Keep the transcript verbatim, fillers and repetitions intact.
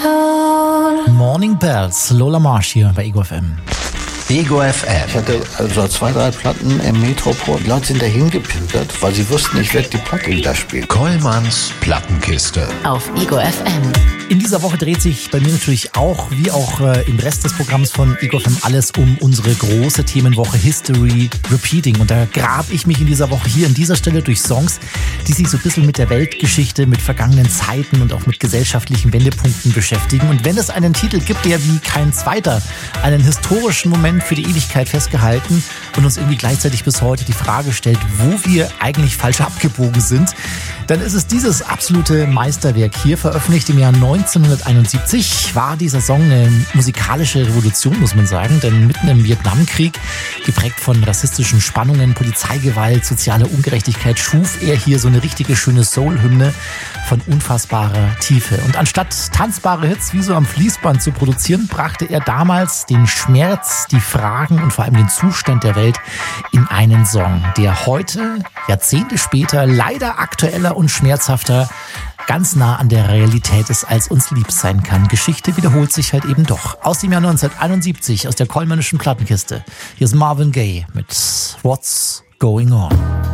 told. Morning Bells, Lola Marsh hier bei Ego F M. Ego F M. Ich hatte also zwei, drei Platten im Metropol. Die Leute sind dahin gepilgert, weil sie wussten, ich werde die Platte wieder spielen. Kollmanns Plattenkiste. Auf Ego F M. In dieser Woche dreht sich bei mir natürlich auch, wie auch äh, im Rest des Programms von Ego F M, alles um unsere große Themenwoche History Repeating. Und da grab ich mich in dieser Woche hier an dieser Stelle durch Songs, die sich so ein bisschen mit der Weltgeschichte, mit vergangenen Zeiten und auch mit gesellschaftlichen Wendepunkten beschäftigen. Und wenn es einen Titel gibt, der wie kein zweiter einen historischen Moment für die Ewigkeit festgehalten und uns irgendwie gleichzeitig bis heute die Frage stellt, wo wir eigentlich falsch abgebogen sind, dann ist es dieses absolute Meisterwerk hier, veröffentlicht im Jahr neunzehnhunderteinundsiebzig. War dieser Song eine musikalische Revolution, muss man sagen, denn mitten im Vietnamkrieg, geprägt von rassistischen Spannungen, Polizeigewalt, sozialer Ungerechtigkeit, schuf er hier so eine richtige schöne Soul-Hymne von unfassbarer Tiefe. Und anstatt tanzbare Hits wie so am Fließband zu produzieren, brachte er damals den Schmerz, die Fragen und vor allem den Zustand der Welt in einen Song, der heute, Jahrzehnte später, leider aktueller und schmerzhafter, ganz nah an der Realität ist, als uns lieb sein kann. Geschichte wiederholt sich halt eben doch. Aus dem Jahr neunzehnhunderteinundsiebzig, aus der Kollmannischen Plattenkiste. Hier ist Marvin Gaye mit What's Going On.